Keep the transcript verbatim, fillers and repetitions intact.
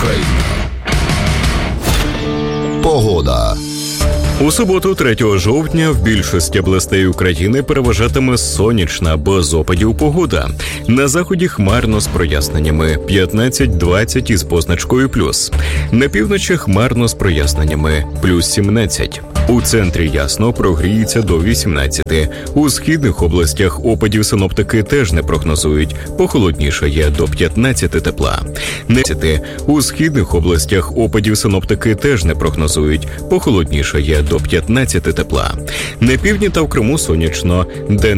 Україна. Погода. У суботу, третього жовтня, в більшості областей України переважатиме сонячна, без опадів погода. На заході хмарно з проясненнями – п'ятнадцять-двадцять із позначкою плюс. На півночі хмарно з проясненнями – плюс сімнадцять. У центрі ясно, прогріється до вісімнадцяти. У східних областях опадів синоптики теж не прогнозують. Похолоднішає до п'ятнадцяти тепла. У східних областях опадів синоптики теж не прогнозують. Похолоднішає до п'ятнадцяти тепла. На півдні та в Криму сонячно. День